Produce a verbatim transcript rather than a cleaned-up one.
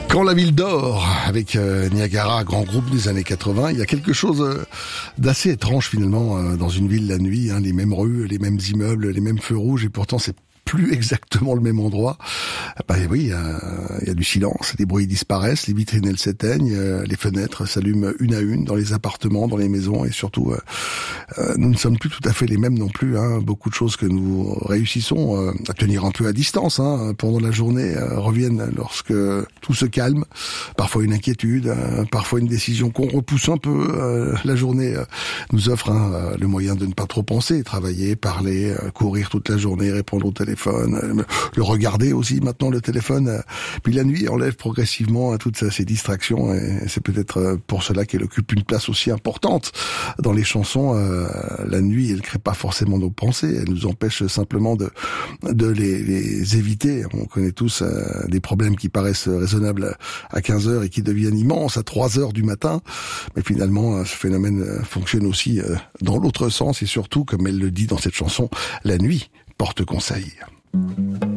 Quand la ville dort, avec euh, Niagara, grand groupe des années quatre-vingts, il y a quelque chose euh, d'assez étrange finalement euh, dans une ville la nuit, hein, les mêmes rues, les mêmes immeubles, les mêmes feux rouges, et pourtant c'est plus exactement le même endroit. Bah oui, il y a, il y a du silence, les bruits disparaissent, les vitrines elles s'éteignent, euh, les fenêtres s'allument une à une dans les appartements, dans les maisons, et surtout euh, euh, nous ne sommes plus tout à fait les mêmes non plus. Hein. Beaucoup de choses que nous réussissons euh, à tenir un peu à distance hein, pendant la journée euh, reviennent lorsque tout se calme. Parfois une inquiétude, euh, parfois une décision qu'on repousse un peu. Euh, la journée euh, nous offre hein, le moyen de ne pas trop penser, travailler, parler, euh, courir toute la journée, répondre au téléphone, le regarder aussi maintenant le téléphone. Puis la nuit enlève progressivement toutes ces distractions et c'est peut-être pour cela qu'elle occupe une place aussi importante dans les chansons. La nuit, elle crée pas forcément nos pensées, elle nous empêche simplement de de les, les éviter. On connaît tous des problèmes qui paraissent raisonnables à quinze heures et qui deviennent immenses à trois heures du matin. Mais finalement, ce phénomène fonctionne aussi dans l'autre sens et surtout, comme elle le dit dans cette chanson, la nuit porte conseil.